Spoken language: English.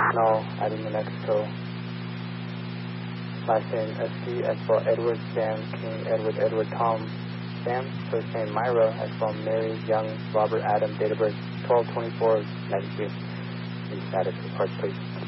No, adding New Mexico. Last name SD, as well Edward, Sam, King, Edward, Tom, Sam. First name Myra, as well Mary, Young, Robert, Adam, date of birth 12/24/92. Please add it to the card, please.